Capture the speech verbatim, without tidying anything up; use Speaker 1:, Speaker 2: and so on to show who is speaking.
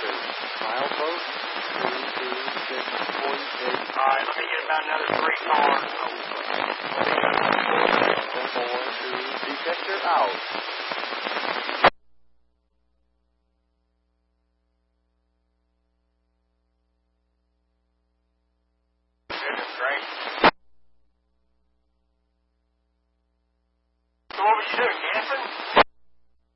Speaker 1: two. Milepost two two six forty-six.
Speaker 2: All right, let me get about another three cars.
Speaker 1: Ten four two. Detector out.
Speaker 2: Goodness gracious. So what would you do?